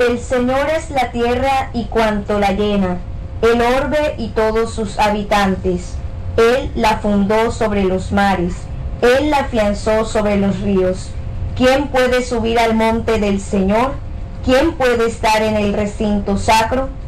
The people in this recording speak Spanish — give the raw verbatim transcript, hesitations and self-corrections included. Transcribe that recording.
Del Señor es la tierra y cuanto la llena, el orbe y todos sus habitantes. Él la fundó sobre los mares, Él la afianzó sobre los ríos. ¿Quién puede subir al monte del Señor? ¿Quién puede estar en el recinto sacro?